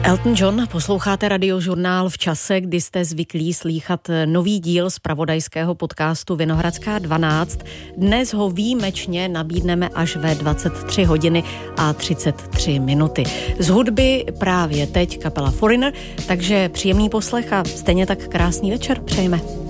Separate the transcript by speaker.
Speaker 1: Elton John, posloucháte Radiožurnál v čase, kdy jste zvyklí slýchat nový díl zpravodajského podcastu Vinohradská 12. Dnes ho výjimečně nabídneme až ve 23 hodiny a 33 minuty. Z hudby právě teď kapela Foreigner, takže příjemný poslech a stejně tak krásný večer přejeme.